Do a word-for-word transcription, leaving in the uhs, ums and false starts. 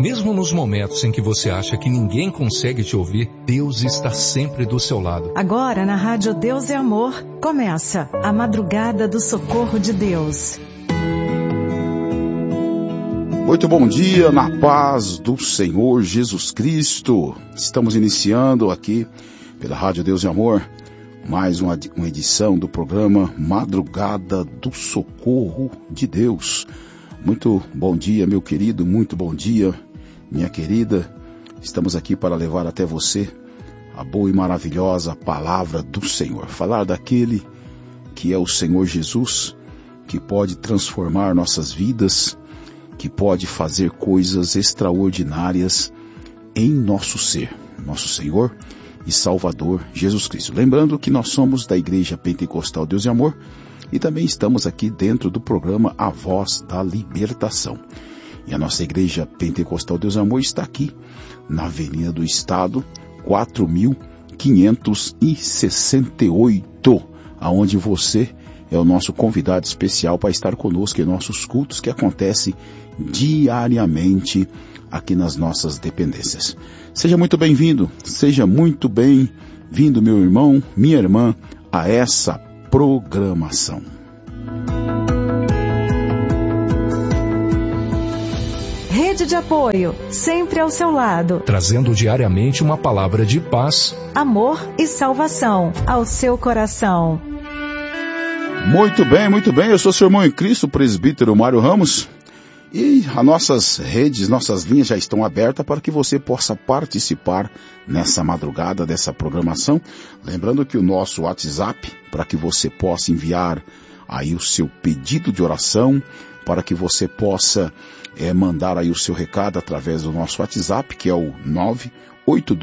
Mesmo nos momentos em que você acha que ninguém consegue te ouvir, Deus está sempre do seu lado. Agora na Rádio Deus é Amor, começa a Madrugada do Socorro de Deus. Muito bom dia, na paz do Senhor Jesus Cristo. Estamos iniciando aqui pela Rádio Deus é Amor mais uma, uma edição do programa Madrugada do Socorro de Deus. Muito bom dia, meu querido, muito bom dia, minha querida. Estamos aqui para levar até você a boa e maravilhosa palavra do Senhor. Falar daquele que é o Senhor Jesus, que pode transformar nossas vidas, que pode fazer coisas extraordinárias em nosso ser. Nosso Senhor e Salvador Jesus Cristo. Lembrando que nós somos da Igreja Pentecostal Deus e Amor e também estamos aqui dentro do programa A Voz da Libertação. E a nossa Igreja Pentecostal Deus e Amor está aqui na Avenida do Estado, quatro mil quinhentos e sessenta e oito, aonde você é o nosso convidado especial para estar conosco em nossos cultos que acontecem diariamente aqui nas nossas dependências. Seja muito bem-vindo, seja muito bem-vindo, meu irmão, minha irmã, a essa programação. Rede de apoio, sempre ao seu lado. Trazendo diariamente uma palavra de paz, amor e salvação ao seu coração. Muito bem, muito bem. Eu sou seu irmão em Cristo, o presbítero Mário Ramos. E as nossas redes, nossas linhas já estão abertas para que você possa participar nessa madrugada dessa programação. Lembrando que o nosso WhatsApp, para que você possa enviar aí o seu pedido de oração, para que você possa é, mandar aí o seu recado através do nosso WhatsApp, que é o nove oito dois